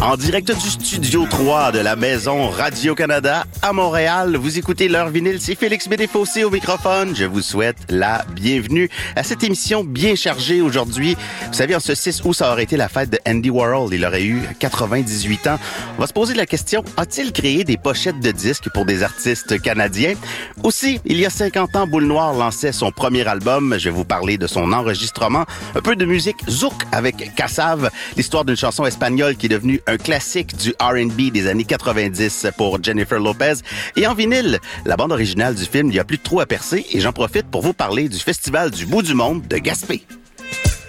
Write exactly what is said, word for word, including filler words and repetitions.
En direct du studio trois de la Maison Radio-Canada à Montréal, vous écoutez L'Heure vinyle, c'est Félix Bédéfossé au microphone. Je vous souhaite la bienvenue à cette émission bien chargée aujourd'hui. Vous savez, en ce six août, ça aurait été la fête de Andy Warhol. Il aurait eu quatre-vingt-dix-huit ans. On va se poser la question, a-t-il créé des pochettes de disques pour des artistes canadiens? Aussi, il y a cinquante ans, Boule Noire lançait son premier album. Je vais vous parler de son enregistrement. Un peu de musique zouk avec Kassav, l'histoire d'une chanson espagnole qui est devenue un classique du R and B des années quatre-vingt-dix pour Jennifer Lopez. Et en vinyle, la bande originale du film Il n'y a plus de trou à percer et j'en profite pour vous parler du Festival du bout du monde de Gaspé.